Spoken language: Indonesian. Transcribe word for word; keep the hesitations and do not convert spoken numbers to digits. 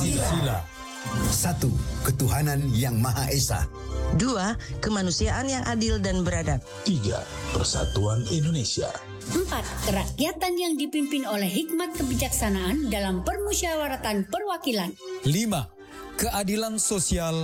Pancasila. Satu, ketuhanan yang Maha Esa. Dua, kemanusiaan yang adil dan beradab. Tiga, persatuan Indonesia. Empat, kerakyatan yang dipimpin oleh hikmat kebijaksanaan dalam permusyawaratan perwakilan. Lima, keadilan sosial